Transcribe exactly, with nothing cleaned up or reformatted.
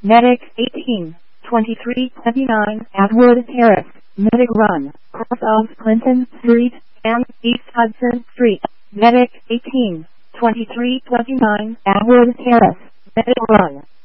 Medic eighteen twenty-three twenty-nine Atwood Terrace, Medic Run, cross of Clinton Street and East Hudson Street. Medic eighteen twenty-three twenty-nine Atwood Terrace, Medic Run.